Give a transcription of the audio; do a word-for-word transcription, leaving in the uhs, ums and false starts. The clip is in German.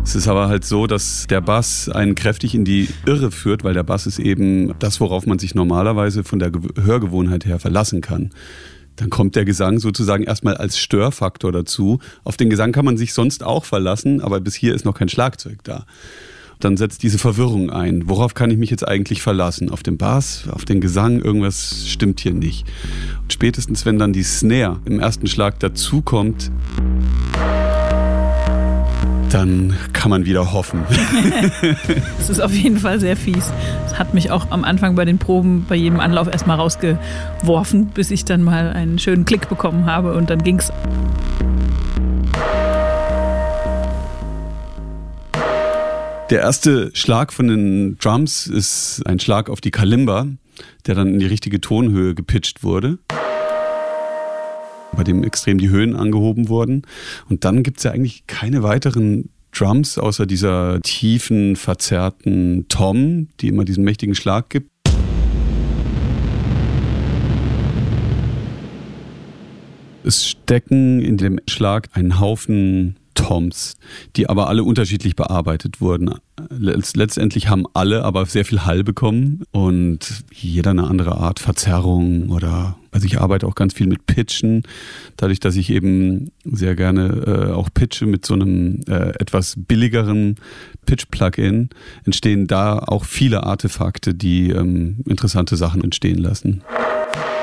Es ist aber halt so, dass der Bass einen kräftig in die Irre führt, weil der Bass ist eben das, worauf man sich normalerweise von der Hörgewohnheit her verlassen kann. Dann kommt der Gesang sozusagen erstmal als Störfaktor dazu. Auf den Gesang kann man sich sonst auch verlassen, aber bis hier ist noch kein Schlagzeug da. Dann setzt diese Verwirrung ein. Worauf kann ich mich jetzt eigentlich verlassen? Auf den Bass, auf den Gesang? Irgendwas stimmt hier nicht. Und spätestens, wenn dann die Snare im ersten Schlag dazukommt, dann kann man wieder hoffen. Das ist auf jeden Fall sehr fies. Das hat mich auch am Anfang bei den Proben bei jedem Anlauf erstmal rausgeworfen, bis ich dann mal einen schönen Klick bekommen habe und dann ging's. Der erste Schlag von den Drums ist ein Schlag auf die Kalimba, der dann in die richtige Tonhöhe gepitcht wurde, bei dem extrem die Höhen angehoben wurden. Und dann gibt es ja eigentlich keine weiteren Drums außer dieser tiefen, verzerrten Tom, die immer diesen mächtigen Schlag gibt. Es stecken in dem Schlag einen Haufen Toms, die aber alle unterschiedlich bearbeitet wurden. Letztendlich haben alle aber sehr viel Hall bekommen und jeder eine andere Art Verzerrung oder, also ich arbeite auch ganz viel mit Pitchen, dadurch, dass ich eben sehr gerne äh, auch pitche mit so einem äh, etwas billigeren Pitch-Plugin, entstehen da auch viele Artefakte, die ähm, interessante Sachen entstehen lassen.